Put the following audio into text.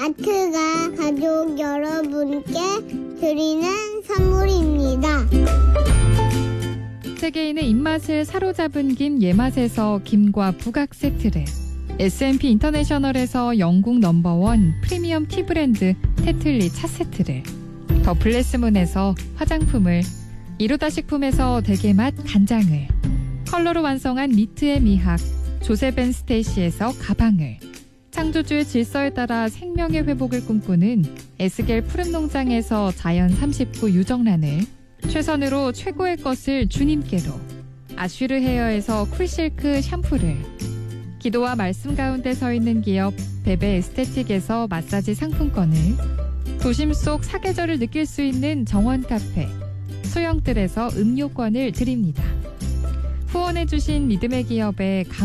아트가 가족 여러분께 드리는 선물입니다. 세계인의 입맛을 사로잡은 김 예맛에서 김과 부각 세트를, S&P 인터내셔널에서 영국 넘버원 프리미엄 티 브랜드 테틀리 차 세트를, 더 블레스문에서 화장품을, 이루다 식품에서 대게맛 간장을, 컬러로 완성한 니트의 미학 조셉 앤 스테이시에서 가방을, 창조주의 질서에 따라 생명의 회복을 꿈꾸는 에스겔 푸른농장에서 자연 39 유정란을, 최선으로 최고의 것을 주님께로 아쉬르 헤어에서 쿨실크 샴푸를, 기도와 말씀 가운데 서 있는 기업 베베 에스테틱에서 마사지 상품권을, 도심 속 사계절을 느낄 수 있는 정원 카페 소영뜰에서 음료권을 드립니다. 후원해주신 믿음의 기업에